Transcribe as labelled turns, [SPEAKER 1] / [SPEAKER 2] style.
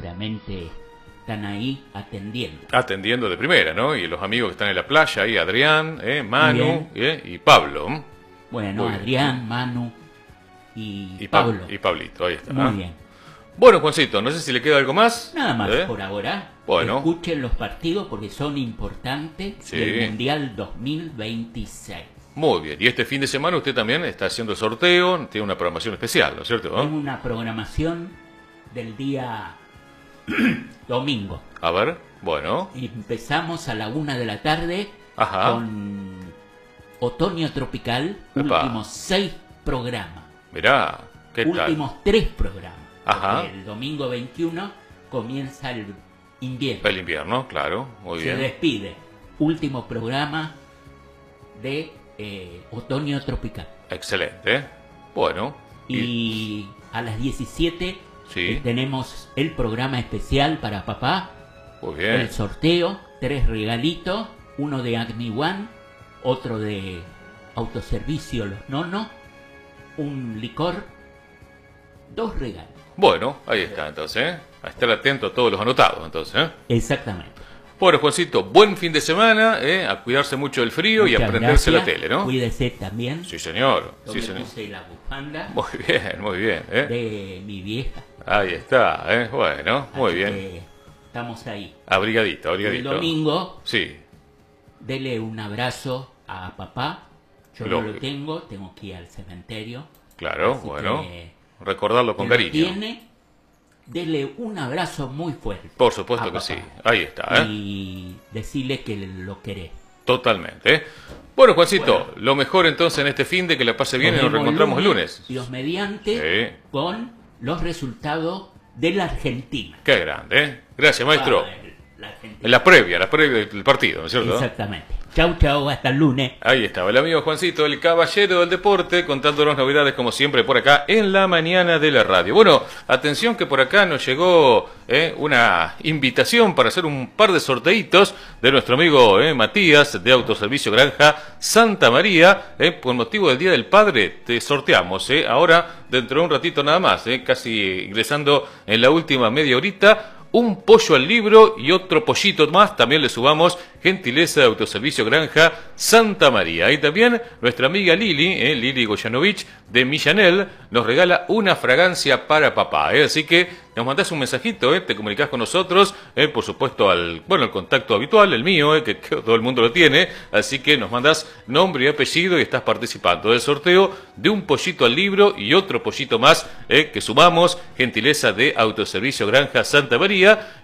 [SPEAKER 1] seguramente están ahí atendiendo.
[SPEAKER 2] Atendiendo de primera, ¿no? Y los amigos que están en la playa, ahí Adrián, Manu y Pablo.
[SPEAKER 1] Bueno, Adrián, Manu y
[SPEAKER 2] Pablo.
[SPEAKER 1] Pablo.
[SPEAKER 2] Y Pablito, ahí está.
[SPEAKER 1] Muy bien.
[SPEAKER 2] Bueno, Juancito, no sé si le queda algo más.
[SPEAKER 1] Nada más por ahora.
[SPEAKER 2] Bueno.
[SPEAKER 1] Escuchen los partidos porque son importantes.
[SPEAKER 2] Sí.
[SPEAKER 1] El Mundial 2026.
[SPEAKER 2] Muy bien. Y este fin de semana usted también está haciendo el sorteo. Tiene una programación especial, ¿no es cierto?
[SPEAKER 1] Tengo una programación del día domingo.
[SPEAKER 2] A ver, bueno.
[SPEAKER 1] Empezamos a la 1 de la tarde con Otoño Tropical.
[SPEAKER 2] Epa.
[SPEAKER 1] Últimos 6 programas.
[SPEAKER 2] Mirá, ¿qué tal?
[SPEAKER 1] Últimos 3 programas.
[SPEAKER 2] Ajá.
[SPEAKER 1] El domingo 21 comienza el invierno.
[SPEAKER 2] El invierno, claro, muy bien.
[SPEAKER 1] Se despide. Último programa de Otoño Tropical.
[SPEAKER 2] Excelente. Bueno.
[SPEAKER 1] Y a las 17
[SPEAKER 2] sí.
[SPEAKER 1] Tenemos el programa especial para papá.
[SPEAKER 2] Muy bien.
[SPEAKER 1] El sorteo, 3 regalitos. Uno de Acme One, otro de Autoservicio Los Nonos, un licor, 2 regalos.
[SPEAKER 2] Bueno, ahí está entonces, a estar atento a todos los anotados entonces.
[SPEAKER 1] Exactamente.
[SPEAKER 2] Bueno, Juancito, buen fin de semana, a cuidarse mucho del frío. Muchas y a prenderse la tele, ¿no?
[SPEAKER 1] Cuídese también.
[SPEAKER 2] Sí, señor.
[SPEAKER 1] Yo
[SPEAKER 2] sí,
[SPEAKER 1] me
[SPEAKER 2] señor.
[SPEAKER 1] puse la bufanda.
[SPEAKER 2] Muy bien,
[SPEAKER 1] de mi vieja.
[SPEAKER 2] Ahí está, bueno, muy
[SPEAKER 1] así
[SPEAKER 2] bien.
[SPEAKER 1] Que estamos ahí.
[SPEAKER 2] Abrigadito.
[SPEAKER 1] El domingo,
[SPEAKER 2] sí.
[SPEAKER 1] Dele un abrazo a papá. Yo no lo tengo que ir al cementerio.
[SPEAKER 2] Claro,
[SPEAKER 1] así
[SPEAKER 2] bueno. Recordarlo con cariño.
[SPEAKER 1] Tiene, dele un abrazo muy fuerte.
[SPEAKER 2] Por supuesto que sí. Ahí está,
[SPEAKER 1] Y decirle que lo querés.
[SPEAKER 2] Totalmente. Bueno, Juancito, lo mejor entonces en este fin de que la pase bien y nos reencontramos el lunes.
[SPEAKER 1] Dios mediante, con los resultados de la Argentina.
[SPEAKER 2] Qué grande, Gracias, maestro. La previa del partido, ¿no es cierto?
[SPEAKER 1] Exactamente. Chau, chau, hasta el lunes.
[SPEAKER 2] Ahí estaba el amigo Juancito, el caballero del deporte, contándonos novedades como siempre por acá en la mañana de la radio. Bueno, atención que por acá nos llegó una invitación para hacer un par de sorteitos de nuestro amigo Matías de Autoservicio Granja Santa María. Por motivo del Día del Padre te sorteamos. Ahora, dentro de un ratito nada más, casi ingresando en la última media horita, un pollo al libro y otro pollito más, también le subamos, gentileza de Autoservicio Granja Santa María. Y también nuestra amiga Lili Goyanovich de Millanel, nos regala una fragancia para papá. Así que nos mandás un mensajito, te comunicás con nosotros, por supuesto al contacto habitual, el mío, que todo el mundo lo tiene. Así que nos mandás nombre y apellido y estás participando del sorteo de un pollito al libro y otro pollito más que sumamos, gentileza de Autoservicio Granja Santa María.